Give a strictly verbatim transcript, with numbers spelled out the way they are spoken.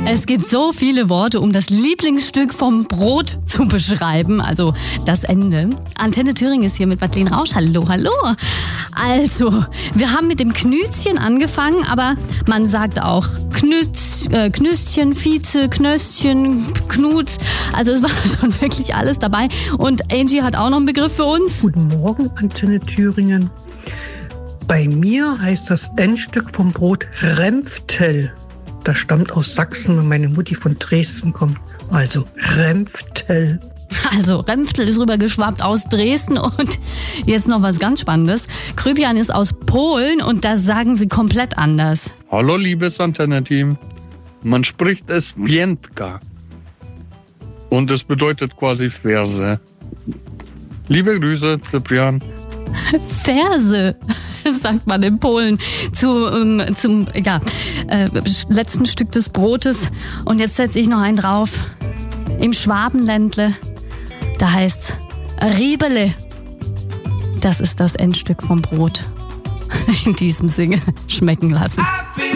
Es gibt so viele Worte, um das Lieblingsstück vom Brot zu beschreiben, also das Ende. Antenne Thüringen ist hier mit Madeleine Rausch. Hallo, hallo. Also, wir haben mit dem Knütchen angefangen, aber man sagt auch Knütz, äh, Knüstchen, Vize, Knöstchen, Knut. Also es war schon wirklich alles dabei. Und Angie hat auch noch einen Begriff für uns. Guten Morgen, Antenne Thüringen. Bei mir heißt das Endstück vom Brot Rempftel. Das stammt aus Sachsen und meine Mutti von Dresden kommt. Also Rempftel. Also Rempftel ist rübergeschwappt aus Dresden und jetzt noch was ganz Spannendes. Krypian ist aus Polen und das sagen sie komplett anders. Hallo liebes Antenne-Team. Man spricht es Piętka. Und es bedeutet quasi Verse. Liebe Grüße, Cyprian. Verse, sagt man in Polen, zu, ähm, zum ja, äh, letzten Stück des Brotes. Und jetzt setze ich noch einen drauf. Im Schwabenländle, da heißt's Riebele. Das ist das Endstück vom Brot. In diesem Sinne schmecken lassen.